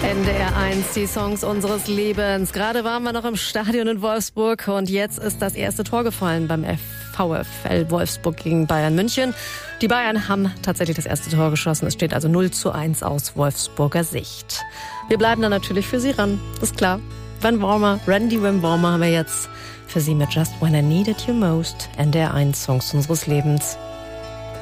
NDR 1, die Songs unseres Lebens. Gerade waren wir noch im Stadion in Wolfsburg und jetzt ist das erste Tor gefallen beim VfL Wolfsburg gegen Bayern München. Die Bayern haben tatsächlich das erste Tor geschossen. Es steht also 0:1 aus Wolfsburger Sicht. Wir bleiben dann natürlich für Sie ran, ist klar. Randy Van Warmer haben wir jetzt für Sie mit Just When I Needed You Most, NDR 1, Songs unseres Lebens.